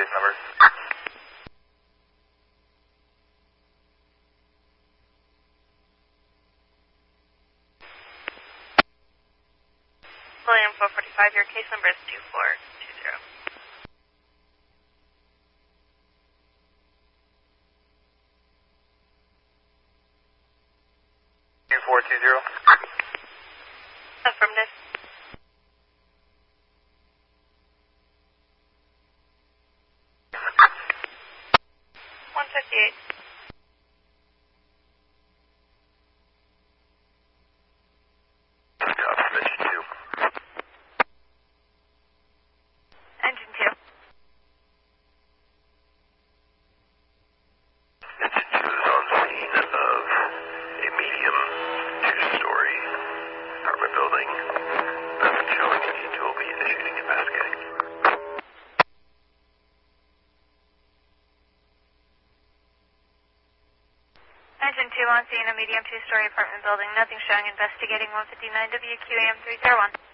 case number. William 445, your case number is 2420. 2420. Affirmative. 158. Engine 2. Engine 2 is on scene of a medium two-story apartment building. Nothing showing. Engine 2 will be initiating a fast gang. Engine 2 on scene, a medium two-story apartment building. Nothing showing. Investigating 159 WQAM 301.